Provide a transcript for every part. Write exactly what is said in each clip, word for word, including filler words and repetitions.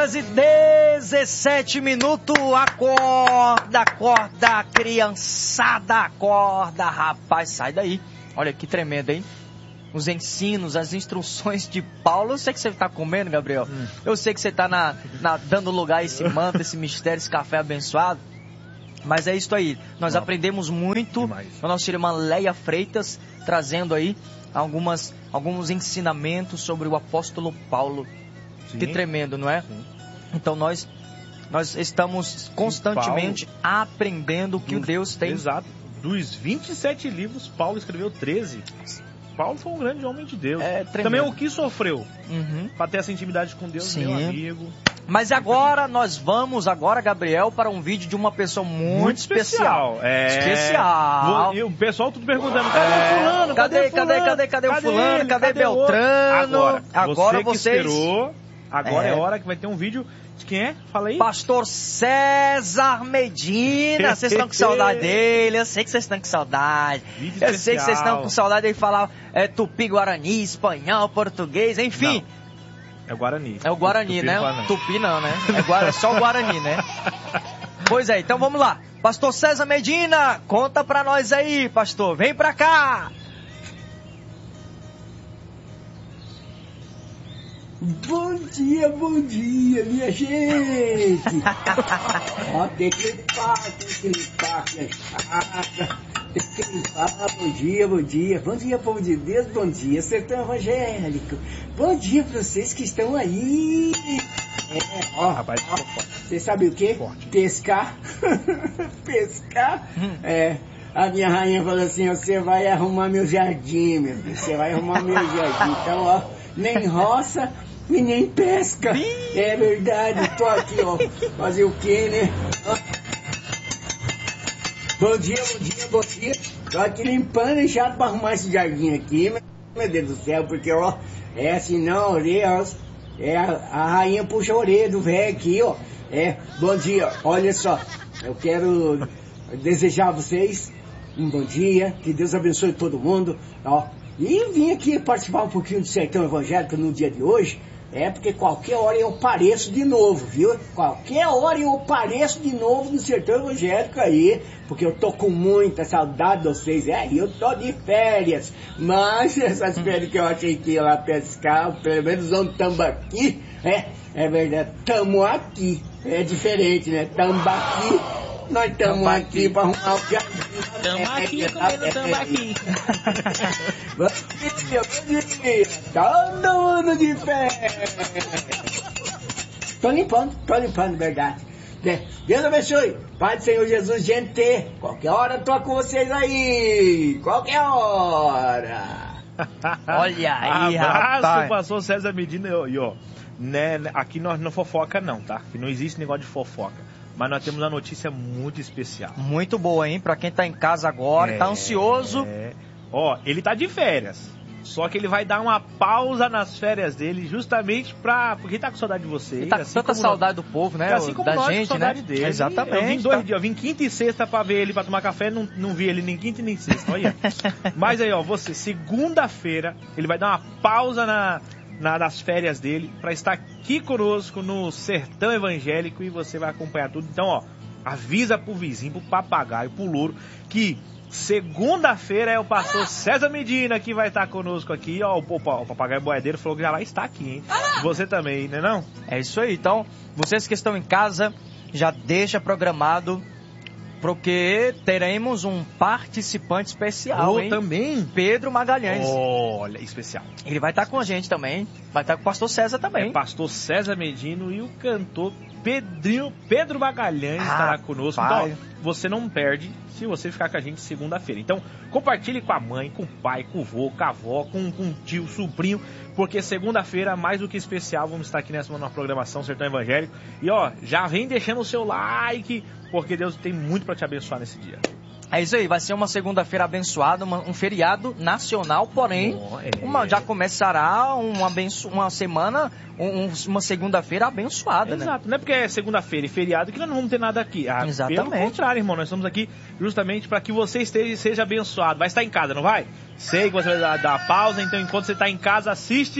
horas e dezessete minutos. Acorda, acorda, criançada, acorda, rapaz, sai daí. Olha que tremendo, hein? Os ensinos, as instruções de Paulo. Eu sei que você está comendo, Gabriel. Hum. Eu sei que você está na, na, dando lugar a esse manto, esse mistério, esse café abençoado. Mas é isso aí. Nós Não. aprendemos muito com a nossa irmã Leia Freitas, trazendo aí algumas, alguns ensinamentos sobre o apóstolo Paulo. Sim. Que tremendo, não é? Sim. Então nós, nós estamos constantemente Paulo, aprendendo o que dos, Deus tem. Exato. Dos vinte e sete livros, Paulo escreveu treze. Paulo foi um grande homem de Deus. É, também o que sofreu uhum. para ter essa intimidade com Deus, Sim. meu amigo. Mas agora nós vamos, agora, Gabriel, para um vídeo de uma pessoa muito, muito especial. especial. É... Especial. E o pessoal tudo perguntando, cadê é... fulano? Cadê, cadê, cadê, fulano? cadê, cadê, cadê o fulano? Cadê, cadê Beltrano? Agora, agora você vocês... que esperou, agora é. é hora que vai ter um vídeo de quem é? Fala aí. Pastor César Medina. Vocês estão com saudade dele, eu sei que vocês estão com saudade. Vídeo eu especial. sei que vocês estão com saudade dele falar é, tupi, guarani, espanhol, português, enfim... Não. É o Guarani. É o Guarani, Tupi né? Não. Tupi não, né? É, guara, é só o Guarani, né? Pois é, então vamos lá. Pastor César Medina, conta pra nós aí, pastor. Vem pra cá. Bom dia, bom dia, minha gente. Ó, tem que limpar, tem que limpar aqui a chácara. Tem que limpar. Bom dia, bom dia. Bom dia, povo de Deus, bom dia, sertão evangélico. Bom dia pra vocês que estão aí. É, ó, rapaz, ó, vocês sabem o quê? Forte. Pescar. Pescar. Hum. É. A minha rainha falou assim, você vai arrumar meu jardim, meu filho. Você vai arrumar meu jardim. Então, ó, nem roça e nem pesca. É verdade, tô aqui, ó. Fazer o quê, né? Ó. Bom dia, bom dia, bom dia. Tô aqui limpando e chato pra arrumar esse jardim aqui, meu Deus do céu, porque, ó, é assim, não, a orelha, é, a, a rainha puxa a orelha do velho aqui, ó. É, bom dia, olha só, eu quero desejar a vocês um bom dia, que Deus abençoe todo mundo, ó. E vim aqui participar um pouquinho do Sertão Evangélico no dia de hoje. É porque qualquer hora eu apareço de novo, viu? Qualquer hora eu apareço de novo no Sertão Evangélico aí, porque eu tô com muita saudade de vocês. É, eu tô de férias, mas essas férias que eu achei que ia lá pescar, pelo menos um tambaqui, é, é verdade, tamo aqui. É diferente, né? Tambaqui, nós estamos aqui para arrumar o jardim. Tamo aqui comendo tambaqui. Bom dia, bom dia. Todo mundo de pé. Tô limpando, tô limpando, verdade. Deus abençoe. Pai do Senhor Jesus, gente. Qualquer hora eu tô com vocês aí. Qualquer hora. Olha aí, abraço, rapaz. pastor César Medina. E ó, né, aqui nós não fofoca não, tá? Aqui não existe negócio de fofoca. Mas nós temos uma notícia muito especial. Muito boa, hein? Pra quem tá em casa agora, é, tá ansioso. É. Ó, ele tá de férias. Só que ele vai dar uma pausa nas férias dele, justamente pra... Porque ele tá com saudade de vocês. Ele tá com assim tanta saudade nós, do povo, né? Assim como da nós, gente, com saudade né? dele. Exatamente. Eu vim dois tá. dias, eu vim quinta e sexta pra ver ele, pra tomar café, não, não vi ele nem quinta e nem sexta, olha. Mas aí, ó, você, segunda-feira, ele vai dar uma pausa na... Na, nas férias dele, para estar aqui conosco no Sertão Evangélico, e você vai acompanhar tudo. Então, ó, avisa pro vizinho, pro papagaio, pro louro, que segunda-feira é o pastor César Medina que vai estar conosco aqui. Ó, o, o, o papagaio boiadeiro falou que já vai estar aqui, hein? Você também, né não? É isso aí. Então, vocês que estão em casa, já deixa programado, porque teremos um participante especial, oh, hein? Também? Pedro Magalhães. Olha, especial. Ele vai estar com a gente também. Vai estar com o pastor César também. É, pastor César Medino e o cantor Pedrinho, Pedro Magalhães ah, estará conosco. Pai. Então, ó, você não perde se você ficar com a gente segunda-feira. Então, compartilhe com a mãe, com o pai, com o vô, com a avó, com, com o tio, sobrinho, porque segunda-feira, mais do que especial, vamos estar aqui nessa nossa programação Sertão Evangélico. E ó, já vem deixando o seu like, porque Deus tem muito para te abençoar nesse dia. É isso aí, vai ser uma segunda-feira abençoada, uma, um feriado nacional, porém, oh, é. uma, já começará uma, abenço, uma semana, um, uma segunda-feira abençoada, Exato, né? Exato, não é porque é segunda-feira e feriado que nós não vamos ter nada aqui. Ah, Exatamente. Pelo contrário, irmão, nós estamos aqui justamente para que você esteja, seja abençoado. Vai estar em casa, não vai? Sei que você vai dar, dar pausa, então enquanto você está em casa, assiste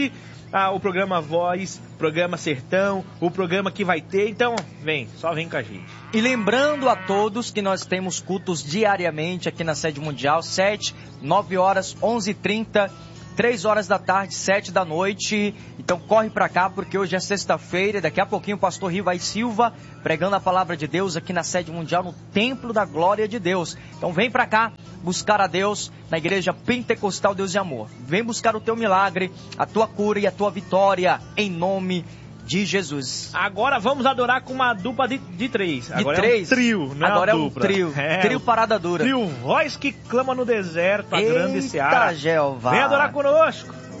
ah, o programa Voz, programa Sertão, o programa que vai ter. Então, vem, só vem com a gente. E lembrando a todos que nós temos cultos diariamente aqui na Sede Mundial, sete, nove horas, onze e trinta, três horas da tarde, sete da noite. Então corre pra cá, porque hoje é sexta-feira e daqui a pouquinho o pastor Rivai Silva pregando a palavra de Deus aqui na Sede Mundial, no Templo da Glória de Deus. Então vem pra cá buscar a Deus na Igreja Pentecostal Deus de Amor. Vem buscar o teu milagre, a tua cura e a tua vitória, em nome de Jesus. Agora vamos adorar com uma dupla de, de três. De Agora três? é um trio, não Agora é, é uma um dupla. trio. É, Trio Parada Dura. Trio Voz que clama no deserto, a Eita, grande seara. Jeová. Vem adorar conosco.